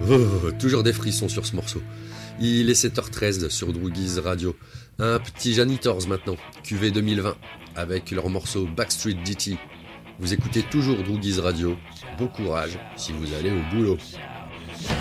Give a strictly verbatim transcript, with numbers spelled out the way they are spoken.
Oh, toujours des frissons sur ce morceau. Il est sept heures treize sur Droogies Radio. Un petit Janitors maintenant, Q V deux mille vingt, avec leur morceau Backstreet D T. Vous écoutez toujours Droogies Radio. Bon courage si vous allez au boulot.